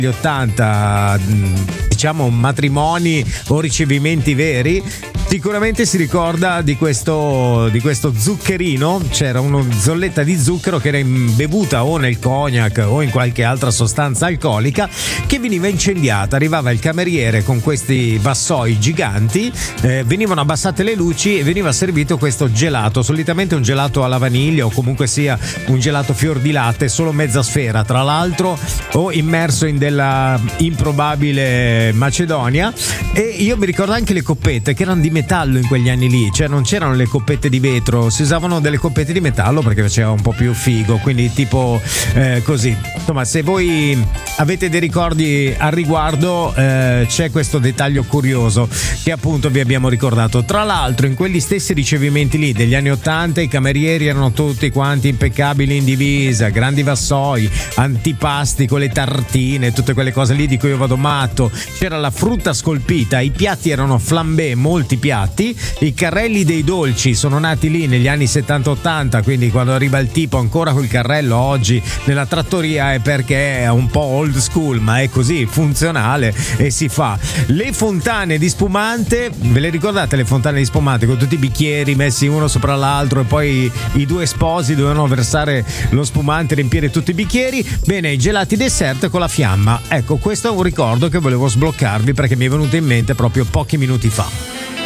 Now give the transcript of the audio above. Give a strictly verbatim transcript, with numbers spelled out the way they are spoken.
gli ottanta, diciamo matrimoni o ricevimenti veri, sicuramente si ricorda di questo, di questo zuccherino. C'era una zolletta di zucchero che era imbevuta o nel cognac o in qualche altra sostanza alcolica, che veniva incendiata. Arrivava il cameriere con questi vassoi giganti, eh, venivano abbassate le luci e veniva servito questo gelato, solitamente un gelato alla vaniglia o comunque sia un gelato fior di latte, solo mezza sfera tra l'altro, o immerso in della improbabile Macedonia. E io mi ricordo anche le coppette che erano di metallo in quegli anni lì, cioè non c'erano le coppette di vetro, si usavano delle coppette di metallo perché faceva un po' più figo, quindi tipo eh, così. Insomma, se voi avete dei ricordi al riguardo, eh, c'è questo dettaglio curioso che appunto vi abbiamo ricordato. Tra l'altro in quegli stessi ricevimenti lì degli anni ottanta i camerieri erano tutti quanti impeccabili in divisa, grandi vassoi, antipasti con le tartine, tutte quelle cose lì di cui io vado matto. C'era la frutta scolpita, i piatti erano flambé, molti piatti, i carrelli dei dolci sono nati lì negli anni settanta ottanta, quindi quando arriva il tipo ancora col carrello oggi nella trattoria è perché è un po' old school, ma è così, funzionale e si fa. Le fontane di spumante, ve le ricordate le fontane di spumante con tutti i bicchieri messi uno sopra l'altro e poi i due sposi dovevano versare lo spumante e riempire tutti i bicchieri? Bene, i gelati dessert con la fiamma, ecco, questo è un ricordo che volevo sbloccarvi perché mi è venuto in mente proprio pochi minuti fa.